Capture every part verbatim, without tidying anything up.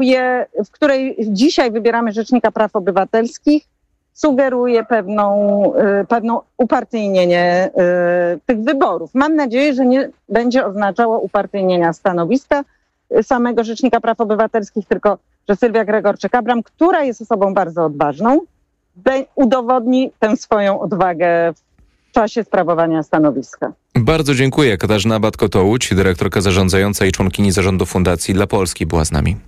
w której dzisiaj wybieramy Rzecznika Praw Obywatelskich, sugeruje pewną, pewną upartyjnienie tych wyborów. Mam nadzieję, że nie będzie oznaczało upartyjnienia stanowiska samego Rzecznika Praw Obywatelskich, tylko że Sylwia Gregorczyk-Abram, która jest osobą bardzo odważną, udowodni tę swoją odwagę w czasie sprawowania stanowiska. Bardzo dziękuję. Katarzyna Batko-Tołuć, dyrektorka zarządzająca i członkini zarządu Fundacji dla Polski, była z nami.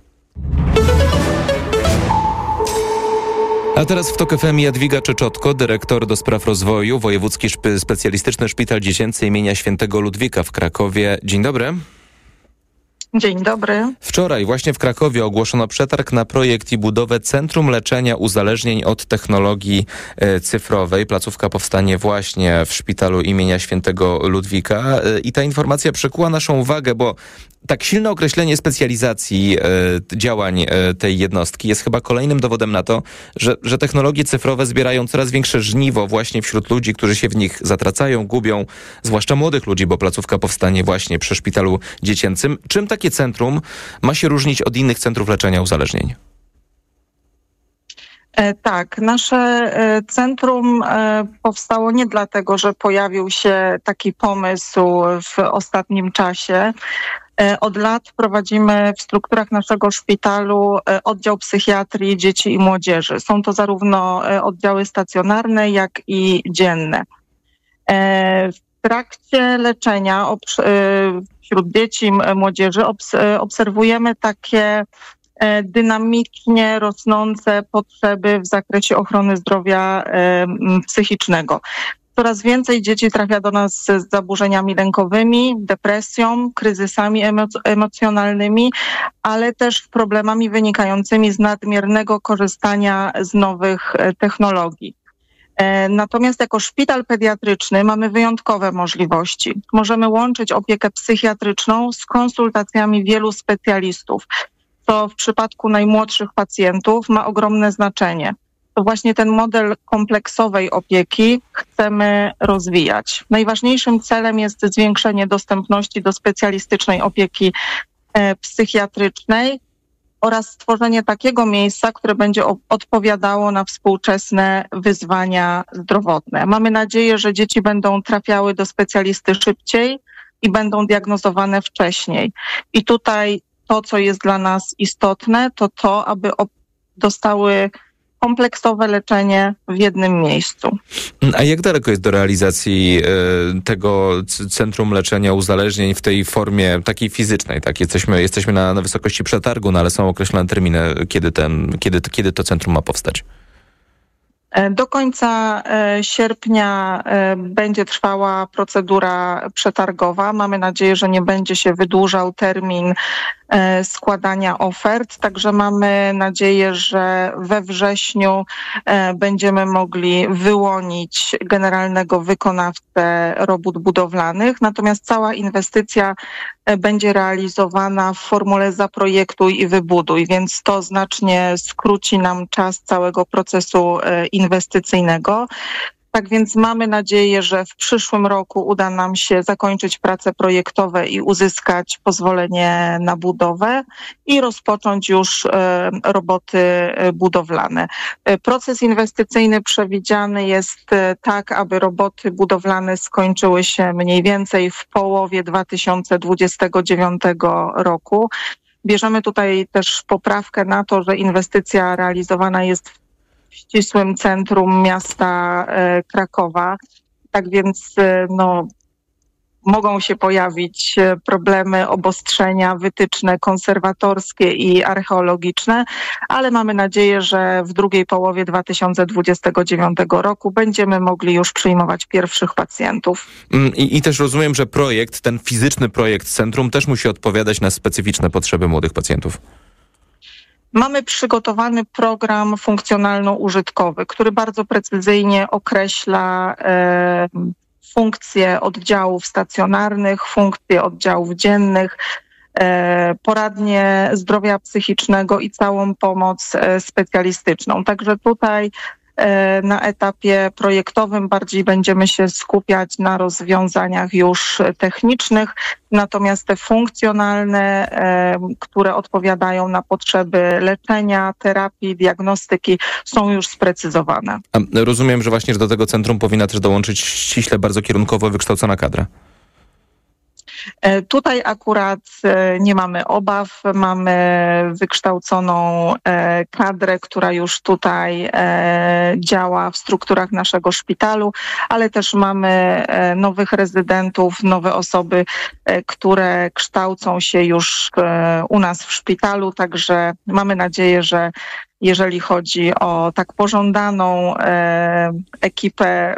A teraz w TOK F M Jadwiga Czeczotko, dyrektor do spraw rozwoju, Wojewódzki Szp- Specjalistyczny Szpital Dziecięcy imienia Świętego Ludwika w Krakowie. Dzień dobry. Dzień dobry. Wczoraj właśnie w Krakowie ogłoszono przetarg na projekt i budowę Centrum Leczenia Uzależnień od Technologii e, Cyfrowej. Placówka powstanie właśnie w Szpitalu imienia Świętego Ludwika. E, I ta informacja przykuła naszą uwagę, bo tak silne określenie specjalizacji e, działań e, tej jednostki jest chyba kolejnym dowodem na to, że, że technologie cyfrowe zbierają coraz większe żniwo właśnie wśród ludzi, którzy się w nich zatracają, gubią, zwłaszcza młodych ludzi, bo placówka powstanie właśnie przy Szpitalu Dziecięcym. Czym takie centrum ma się różnić od innych centrów leczenia uzależnień? Tak, nasze centrum powstało nie dlatego, że pojawił się taki pomysł w ostatnim czasie. Od lat prowadzimy w strukturach naszego szpitalu oddział psychiatrii dzieci i młodzieży. Są to zarówno oddziały stacjonarne, jak i dzienne. W trakcie leczenia wśród dzieci i młodzieży obserwujemy takie dynamicznie rosnące potrzeby w zakresie ochrony zdrowia psychicznego. Coraz więcej dzieci trafia do nas z zaburzeniami lękowymi, depresją, kryzysami emoc- emocjonalnymi, ale też problemami wynikającymi z nadmiernego korzystania z nowych technologii. Natomiast jako szpital pediatryczny mamy wyjątkowe możliwości. Możemy łączyć opiekę psychiatryczną z konsultacjami wielu specjalistów, co w przypadku najmłodszych pacjentów ma ogromne znaczenie. To właśnie ten model kompleksowej opieki chcemy rozwijać. Najważniejszym celem jest zwiększenie dostępności do specjalistycznej opieki e, psychiatrycznej oraz stworzenie takiego miejsca, które będzie o, odpowiadało na współczesne wyzwania zdrowotne. Mamy nadzieję, że dzieci będą trafiały do specjalisty szybciej i będą diagnozowane wcześniej. I tutaj to, co jest dla nas istotne, to to, aby op- dostały kompleksowe leczenie w jednym miejscu. A jak daleko jest do realizacji y, tego c- Centrum Leczenia Uzależnień w tej formie takiej fizycznej? Tak? Jesteśmy, jesteśmy na, na wysokości przetargu, no ale są określone terminy, kiedy, ten, kiedy, kiedy to centrum ma powstać. Do końca sierpnia będzie trwała procedura przetargowa. Mamy nadzieję, że nie będzie się wydłużał termin składania ofert. Także mamy nadzieję, że we wrześniu będziemy mogli wyłonić generalnego wykonawcę robót budowlanych. Natomiast cała inwestycja będzie realizowana w formule zaprojektuj i wybuduj, więc to znacznie skróci nam czas całego procesu inwestycyjnego. Tak więc mamy nadzieję, że w przyszłym roku uda nam się zakończyć prace projektowe i uzyskać pozwolenie na budowę i rozpocząć już roboty budowlane. Proces inwestycyjny przewidziany jest tak, aby roboty budowlane skończyły się mniej więcej w połowie dwa tysiące dwudziestego dziewiątego roku. Bierzemy tutaj też poprawkę na to, że inwestycja realizowana jest w w ścisłym centrum miasta Krakowa. Tak więc no, mogą się pojawić problemy, obostrzenia, wytyczne konserwatorskie i archeologiczne, ale mamy nadzieję, że w drugiej połowie dwa tysiące dwudziestego dziewiątego roku będziemy mogli już przyjmować pierwszych pacjentów. I, I też rozumiem, że projekt, ten fizyczny projekt centrum też musi odpowiadać na specyficzne potrzeby młodych pacjentów. Mamy przygotowany program funkcjonalno-użytkowy, który bardzo precyzyjnie określa e, funkcje oddziałów stacjonarnych, funkcje oddziałów dziennych, e, poradnie zdrowia psychicznego i całą pomoc e, specjalistyczną. Także tutaj na etapie projektowym, bardziej będziemy się skupiać na rozwiązaniach już technicznych, natomiast te funkcjonalne, które odpowiadają na potrzeby leczenia, terapii, diagnostyki, są już sprecyzowane. A rozumiem, że właśnie że do tego centrum powinna też dołączyć ściśle bardzo kierunkowo wykształcona kadra. Tutaj akurat nie mamy obaw, mamy wykształconą kadrę, która już tutaj działa w strukturach naszego szpitalu, ale też mamy nowych rezydentów, nowe osoby, które kształcą się już u nas w szpitalu, także mamy nadzieję, że jeżeli chodzi o tak pożądaną ekipę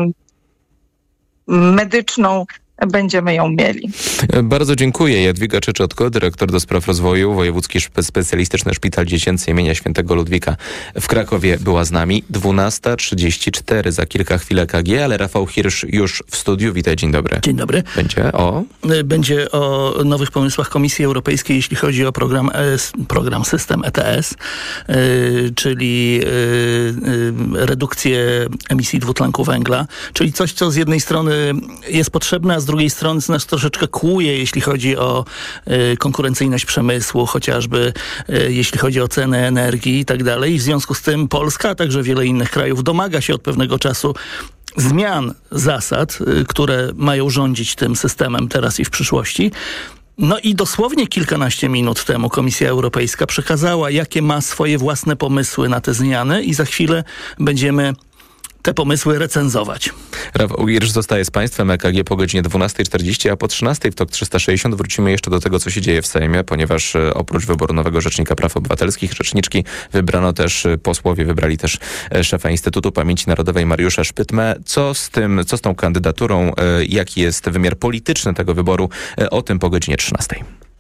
medyczną, będziemy ją mieli. Bardzo dziękuję. Jadwiga Czeczotko, dyrektor do spraw rozwoju, Wojewódzki Specjalistyczny Szpital Dziecięcy imienia Świętego Ludwika w Krakowie była z nami. dwunasta trzydzieści cztery, za kilka chwil E K G, ale Rafał Hirsch już w studiu. Witaj, dzień dobry. Dzień dobry. Będzie o? Będzie o nowych pomysłach Komisji Europejskiej, jeśli chodzi o program, program system E T S, yy, czyli yy, redukcję emisji dwutlenku węgla, czyli coś, co z jednej strony jest potrzebne, a z drugiej strony nas troszeczkę kłuje, jeśli chodzi o y, konkurencyjność przemysłu, chociażby y, jeśli chodzi o ceny energii i tak dalej. I w związku z tym Polska, a także wiele innych krajów domaga się od pewnego czasu zmian zasad, y, które mają rządzić tym systemem teraz i w przyszłości. No i dosłownie kilkanaście minut temu Komisja Europejska przekazała, jakie ma swoje własne pomysły na te zmiany i za chwilę będziemy te pomysły recenzować. Rafał Hirsch zostaje z Państwem. E K G po godzinie dwunastej czterdzieści, a po trzynastej w TOK trzysta sześćdziesiąt wrócimy jeszcze do tego, co się dzieje w Sejmie, ponieważ oprócz wyboru nowego Rzecznika Praw Obywatelskich, rzeczniczki wybrano też, posłowie wybrali też szefa Instytutu Pamięci Narodowej Mariusza Szpytmę. Co z tym, co z tą kandydaturą, jaki jest wymiar polityczny tego wyboru? O tym po godzinie trzynastej.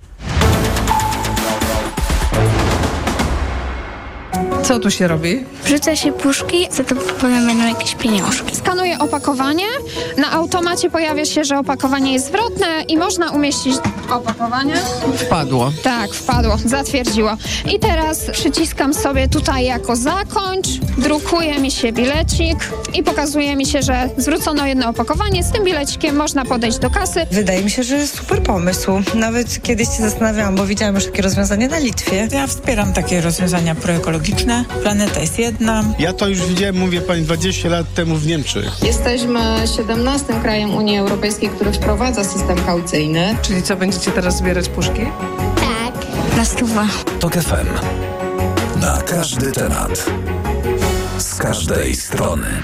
Co tu się robi? Wrzuca się puszki, za to potem będą jakieś pieniążki. Skanuję opakowanie, na automacie pojawia się, że opakowanie jest zwrotne i można umieścić opakowanie. Wpadło. Tak, wpadło, zatwierdziło. I teraz przyciskam sobie tutaj jako zakończ, drukuje mi się bilecik i pokazuje mi się, że zwrócono jedno opakowanie. Z tym bilecikiem można podejść do kasy. Wydaje mi się, że super pomysł. Nawet kiedyś się zastanawiałam, bo widziałam już takie rozwiązanie na Litwie. Ja wspieram takie rozwiązania proekologiczne. Planeta jest jedna. Ja to już widziałem, mówię pani, dwadzieścia lat temu w Niemczech. Jesteśmy siedemnastym krajem Unii Europejskiej, który wprowadza system kaucyjny. Czyli co, będziecie teraz zbierać puszki? Tak, na stówę. TOK F M. Na każdy temat. Z każdej strony.